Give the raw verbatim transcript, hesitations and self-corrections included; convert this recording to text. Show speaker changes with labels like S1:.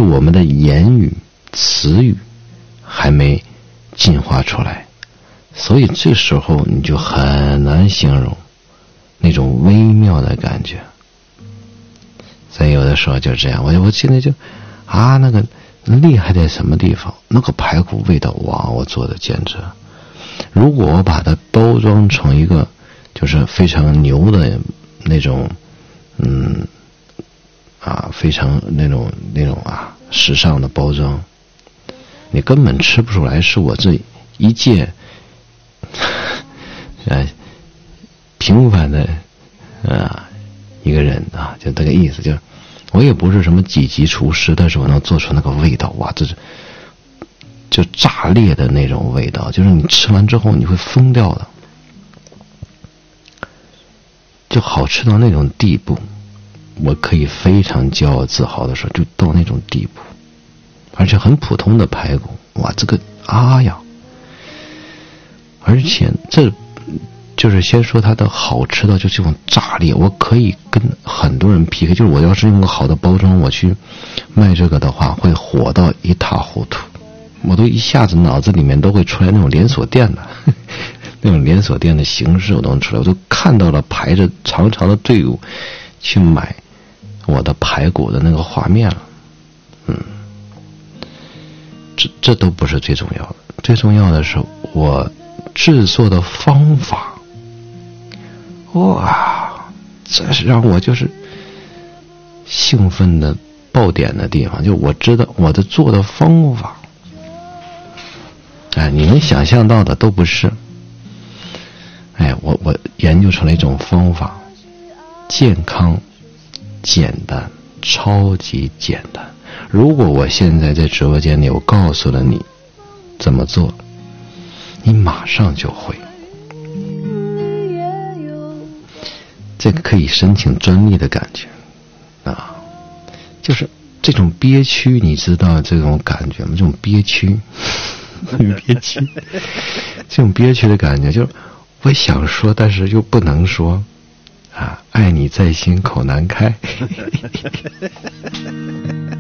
S1: 我们的言语词语还没进化出来，所以这时候你就很难形容那种微妙的感觉。所以有的时候就这样，我我现在就啊，那个厉害在什么地方？那个排骨味道，哇，我做的简直！如果我把它包装成一个就是非常牛的那种，嗯，啊，非常那种那种啊时尚的包装，你根本吃不出来是我这一介，呃，平凡的啊一个人啊，就这个意思，就我也不是什么几级厨师，但是我能做出那个味道，哇，这是就炸裂的那种味道，就是你吃完之后你会疯掉的，就好吃到那种地步，我可以非常骄傲自豪的说，就到那种地步，而且很普通的排骨，哇，这个啊呀，而且这就是先说它的好吃到就这种炸裂，我可以跟很多人 P K， 就是我要是用个好的包装我去卖这个的话，会火到一塌糊涂，我都一下子脑子里面都会出来那种连锁店的那种连锁店的形式我都能出来，我都看到了排着长长的队伍去买我的排骨的那个画面了。嗯，这这都不是最重要的，最重要的是我制作的方法。哇，这是让我就是兴奋的爆点的地方，就我知道我的做的方法，哎，你们想象到的都不是。哎，我我研究出了一种方法，健康、简单，超级简单。如果我现在在直播间里，我告诉了你怎么做，你马上就会。这个可以申请专利的感觉啊，就是这种憋屈，你知道这种感觉吗？这种憋屈，憋屈，这种憋屈的感觉，就是我想说，但是又不能说，啊，爱你在心口难开。